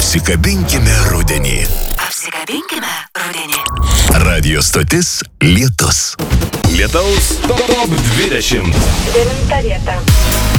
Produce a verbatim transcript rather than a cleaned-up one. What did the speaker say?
Apsikabinkime rudenį. Apsikabinkime rudenį. Radio stotis Lietus. Lietaus top dvidešimt. Devinta vieta.